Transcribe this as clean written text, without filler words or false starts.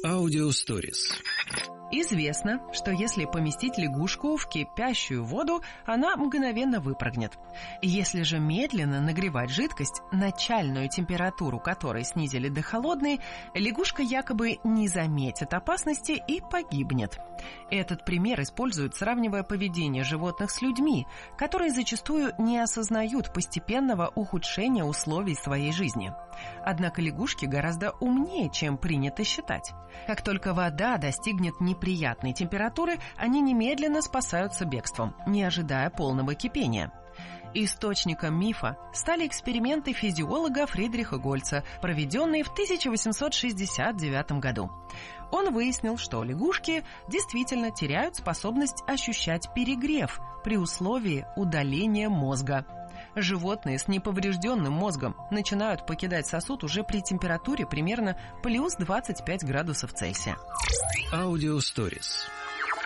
Аудиосторис. Известно, что если поместить лягушку в кипящую воду, она мгновенно выпрыгнет. Если же медленно нагревать жидкость, начальную температуру которой снизили до холодной, лягушка якобы не заметит опасности и погибнет. Этот пример используют, сравнивая поведение животных с людьми, которые зачастую не осознают постепенного ухудшения условий своей жизни. Однако лягушки гораздо умнее, чем принято считать. Как только вода достигнет неприятной температуры, они немедленно спасаются бегством, не ожидая полного кипения. Источником мифа стали эксперименты физиолога Фридриха Гольца, проведенные в 1869 году. Он выяснил, что лягушки действительно теряют способность ощущать перегрев при условии удаления мозга. Животные с неповрежденным мозгом начинают покидать сосуд уже при температуре примерно плюс 25 градусов Цельсия. Аудиосторис.